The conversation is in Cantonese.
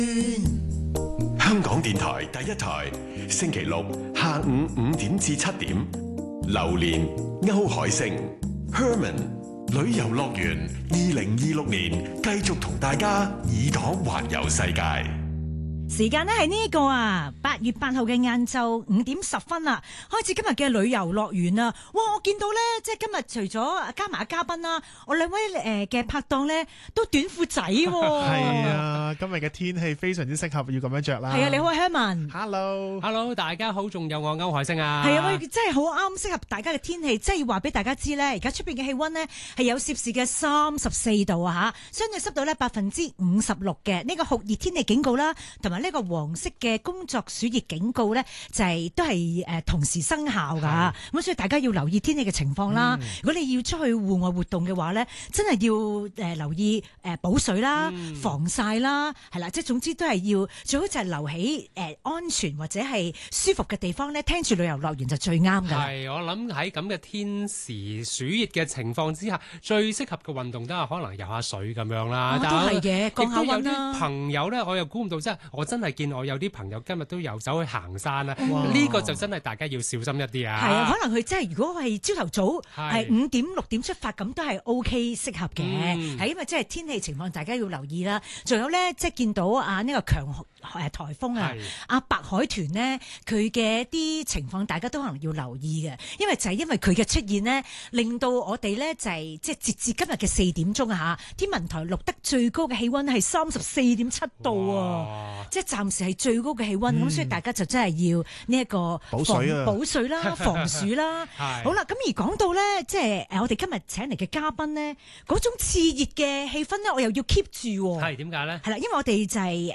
香港電台第一台，星期六下午5點至7點，榴蓮歐海星 Herman 旅遊樂園2026年繼續同大家耳朵環遊世界。 時間呢係呢個8月8號嘅晏晝5點10分啦，開始今日嘅旅遊樂園啦。哇！我見到咧，即係今日除咗加埋嘉賓啦，我兩位嘅拍檔咧都短褲仔喎。 係啊，今日嘅天氣非常之適合要咁樣着啦。 係啊，你好 Herman。 Hello， 大家好，仲有我歐海星啊。 係啊，喂，真係好啱適合大家嘅天氣，即係要話俾大家知咧，而家出邊嘅氣溫呢係有攝氏嘅34度啊嚇，相對濕度咧56%嘅呢個酷熱天氣警告啦，同埋呢個黃色嘅工作暑熱警告咧，就係都係同時生效噶。咁所以大家要留意天氣嘅情況啦。如果你要出去戶外活動嘅話咧，真係要留意補水啦、防曬啦，係啦，即係總之都係要最好就係留喺安全或者係舒服嘅地方咧，聽住旅遊樂園就最啱噶。 係，我諗喺咁嘅天時暑熱嘅情況之下，最適合嘅運動都係可能游下水咁樣啦。 都係嘅，降下溫啦。 亦都有啲朋友咧，我又估唔到，我真係見我有啲朋友今日都有走去行山啦。呢個就真係大家要小心一啲啊。係啊，可能佢真係如果係朝頭早係5點6點出發，咁都係 OK 適合嘅。係因為即係天氣情況，大家要留意啦。仲有咧，即係見到呢個強颱風阿白海豚呢，佢嘅一啲情況，大家都可能要留意嘅。因為就係因為佢嘅出現呢，令到我哋咧就係即係截至今日嘅4點鐘天文台錄得最高嘅氣溫係34.7度啊！即係暫時係最高嘅氣溫，咁所以大家就真係要呢一個補水啦、防暑啦。好啦，咁而講到咧，即係我哋今日請嚟嘅嘉賓呢，嗰種熾熱嘅氣氛咧，我又要 keep 住。 係點解咧？ 係啦，因為我哋就係